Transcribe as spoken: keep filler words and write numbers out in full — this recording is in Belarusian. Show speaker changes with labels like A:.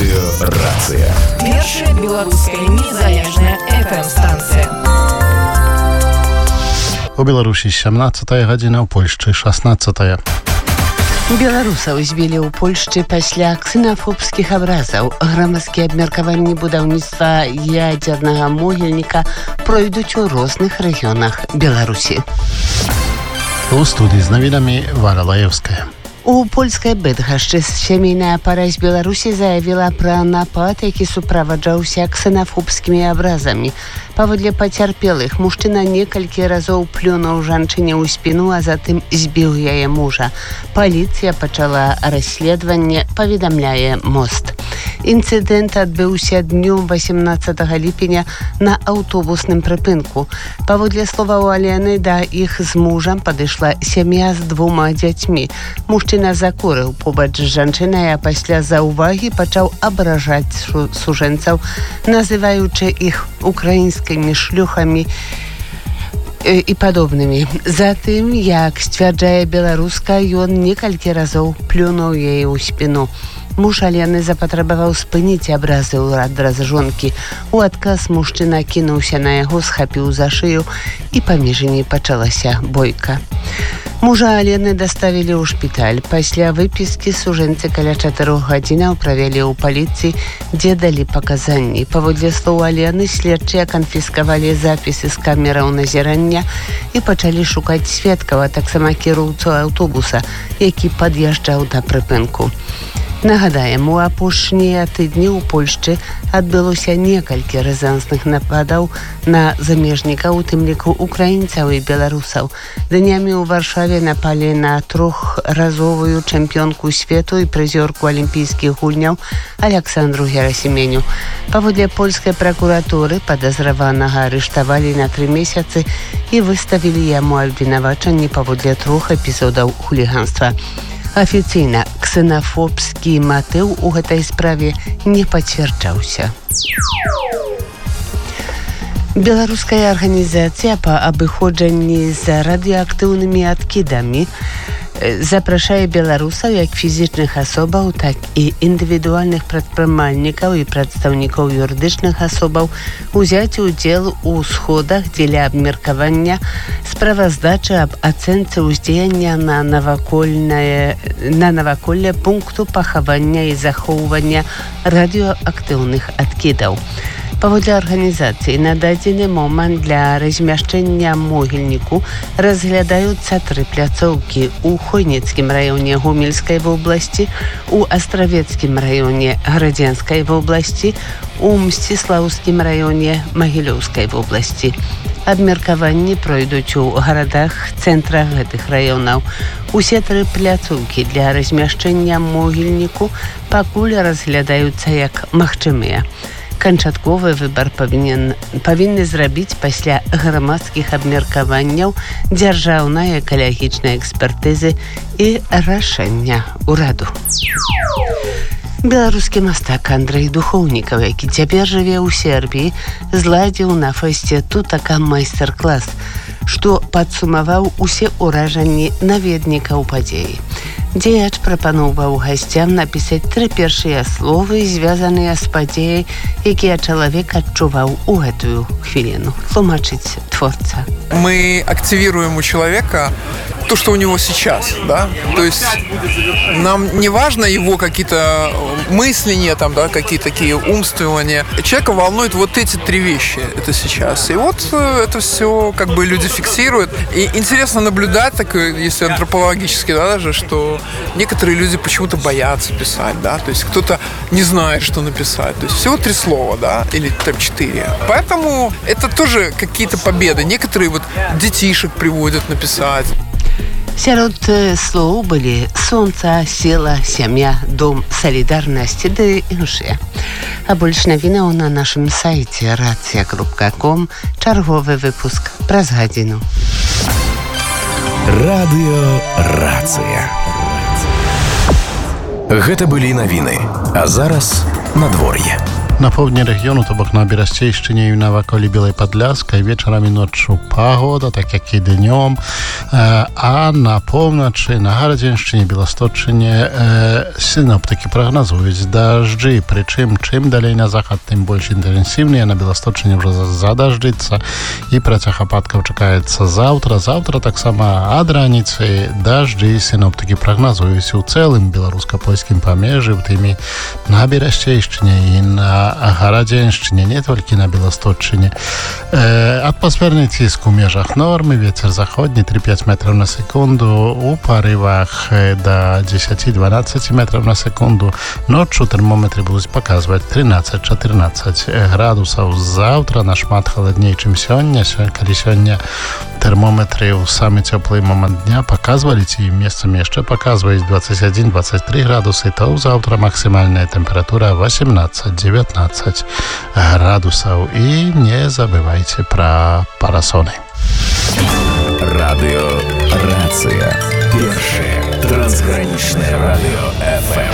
A: Радыёрацыя.
B: Першая беларуская незалежная эф эм-станцыя.
C: У Беларусі сямнаццатая гадзіна, у Польшчы шаснаццатая.
D: Беларусаў збілі ў Польшчы пасля ксенафобскіх абразаў. Грамадскія абмеркаванні будаўніцтва ядзернага могільніка пройдуць у розных рэгіёнах Беларусі.
C: У студыі з навінамі Вара Лаевская.
D: У польскай Быдгашчы сямейная пара з Беларусі заявіла пра напад, які суправаджаўся ксенафобскімі абразамі. Паводле пацярпелых, мужчына некалькі разоў плюнуў жанчыне ў спіну, а затым збіў яе мужа. Паліцыя пачала расследаванне, паведамляе Мост. Інцыдэнт адбыўся днём васемнаццатага ліпеня на аўтобусным прыпынку. Паводле словаў Алены, да іх з мужам падышла сям'я з двума дзяцьмі. Мужчына закурыў побач з жанчынай, а пасля заўвагі пачаў абражаць сужэнцаў, называючы іх украінскімі шлюхамі і падобнымі. Затым, як сцвярджае беларуска, ён некалькі разоў плюнуў яе ў спіну. Муж Алены запатрабаваў спыніць абразы ў адрас жонкі. У адказ мужчына кінуўся на яго, схапіў за шыю, і паміж імі пачалася бойка. Мужа Алены даставілі ў шпіталь. Пасля выпіскі сужэнцы каля чатырох гадзінаў правялі ў паліцыі, дзе далі паказанні. Паводле слоў Алены, следчыя канфіскавалі запісы з камераў назірання і пачалі шукаць сведкаў, а таксама кіроўцу аўтобуса, які пад'язджаў да прыпынку. Нагадаем, у апошнія тыдні ў Польшчы адбылося некалькі рэзансных нападаў на замежнікаў, у тым ліку украінцаў і беларусаў. Днямі ў Варшаве напалі на трохразовую чэмпіёнку свету і прызёрку алімпійскіх гульняў Александру Герасіменю. Паводле польскай пракуратуры падазраванага арыштавалі на тры месяцы і выставілі яму абвінавачанні паводле трох эпізодаў хуліганства. Афіцыйна ксенафобскі матыў у гэтай справе не пацвярджаўся. Беларуская арганізацыя па абыходжанні з радыеактыўнымі адкідамі запрашае беларусаў як фізічных асобаў, так і індывідуальных прадпрымальнікаў і прадстаўнікоў юрыдычных асобаў узяць удзел у сходах дзеля абмеркавання справаздачы аб ацэнцы ўздзеяння на навакольнае на наваколле пункту пахавання і захоўвання радыеактыўных адкідаў. Паводле арганізацыі, на дадзены момант для размяшчэння могільніку разглядаюцца тры пляцоўкі ў Хойніцкім раёне Гомельскай вобласці, у Астравецкім раёне Градзенскай вобласці, у Мсціслаўскім раёне Магілёўскай вобласці. Абмеркаванні пройдуць у гарадах, цэнтрах гэтых раёнаў. Усе тры пляцоўкі для размяшчэння могільніку пакуль разглядаюцца як магчымыя. Канчатковы выбар павінен, павінны зрабіць пасля грамадскіх абмеркаванняў, дзяржаўнай экалагічнай экспертызы і рашэння ўраду. Беларускі мастак Андрэй Духоўнікаў, які цяпер жыве ў Сербіі, зладзіў на фэсце тутака майстар-клас, што падсумаваў усе ўражанні наведнікаў падзеі. Дзеяч прапаноўваў гасцям напісаць тры першыя словы, звязаныя з падзеяй, якія чалавек адчуваў у гэтую хвіліну. Тлумачыць творца.
E: Мы активируем у человека то, что у него сейчас, да, то есть нам не важно его какие-то мысления, там, да, какие-то такие умствования. Человека волнует вот эти три вещи, это сейчас. И вот это все как бы люди фиксируют. И интересно наблюдать, так, если антропологически, да, даже, что некоторые люди почему-то боятся писать, да, то есть кто-то не знает, что написать. То есть всего три слова, да, или там четыре. Поэтому это тоже какие-то победы. Некоторые вот детишек приводят написать.
D: Сярод слоў былі сонца, села, сям'я, дом, салідарнасць ды іншыя. А больш навінаў на нашым сайце рацыя кропка ком. Чарговы выпуск праз гадзіну.
A: Радыёрацыя. Гэта былі навіны. А зараз надвор'е.
C: На południe regionu to bok na Берестейщине и на околі Білої Подляской вечером и ночью погода, так як і днем. А на півночі, на Гародинщині, Білосточині синоптики прогнозують дожди. Причем, чим далі на захід, тим більш інтенсивні. На Білосточині вже задождиться. І протяг опадків чекається завтра. Завтра так само ад раніці дожди синоптики прогнозують у цілому білорусько-польському помежі, в тими на Берестейщині і на Гародинщині, не тільки на Білосточині. Атмосферний тиск у межах норми, ветер заходний три-п'ять метрів на секунду, у поривах до десять-дванадцять метрів на секунду. Ночью термометри будуть показувати тринадцять-чотирнадцять градусів. Завтра на шмат холодніше, ніж сьогодні. Коли сьогодні термометри у самий теплий момент дня показували, ці місцями ще показують двадцять один-двадцять три градуси, то завтра максимальна температура вісімнадцять-дев'ятнадцять градусів. І не забывайте про парасоны.
A: Радио «Рация». Первое трансграничное радио эф эм.